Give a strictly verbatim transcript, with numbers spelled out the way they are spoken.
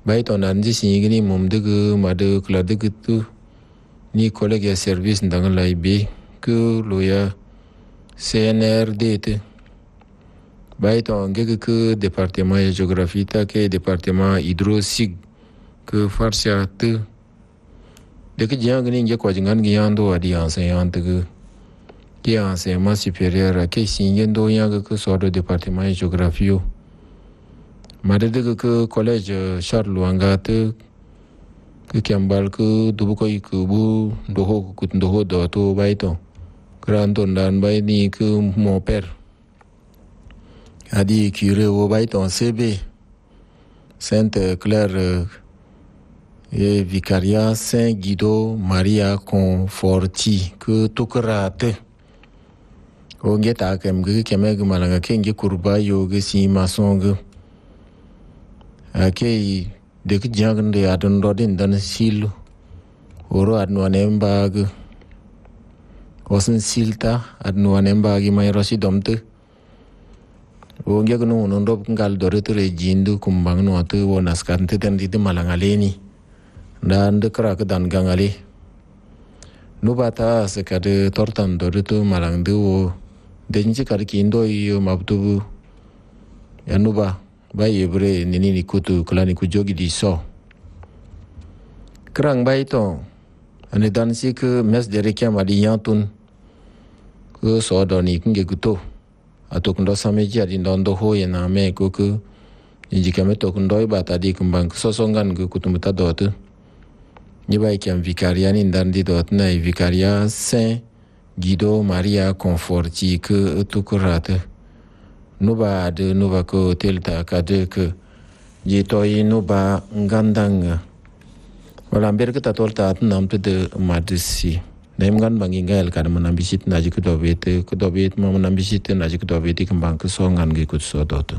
bai to nan ji sin gini mum de gu ma de kla de gu tu ni collègue ya service ndang lai be que lo ya C N R D te bai to nge que département ya géographie ta ke département hydrosig que farsia te de que jang ni nge ko jingan gi yando adi enseignant te qui est enseignement supérieur ke sin yendo ya que so do département ya géographie ma de que collège Charles Wanga te que Kiambal que dubu ko ku bu doho ku doho do to bai to grand on dan bai ni que mon père a dit curé au bai to C B Sainte Claire et vicariat Saint Guido Maria Conforti que tukrate o ngeta kem ge kemeg malanga kenge kurba yo ge si mason ge akei de que jang de adon rodin dan sil oro adno anembag osen silta adno anembag mai rosi domte o nge kono non rob ngal doretre jindu kumbang no atu wonas kante den di malangaleni dan de krak dan gangale nubata sekade tortan doreto malang de o denji kar kindo yo mabtu yanuba bai ebre nini ni kutu klani ku jogi di so krang bai to ane dan si ke mes dere kya madi yantun ke so do ni kunge guto atok ndo sameji adi ndo ho ye na me ko ke ni jikame to kundo ba ta di kumbang so songan ku kutumta dot ni bai kyam vicariani ndan di dot na vicaria Saint Guido Maria Conforti ke tukurate nuba de nuba ko telta kade ke jitoi nuba ngandang wala amber ke tatolta nam te de madisi nem gan bangingal kan manambisit naji ko dobete ko dobet ma manambisit naji ko dobeti kembang ke songan ge ko so dot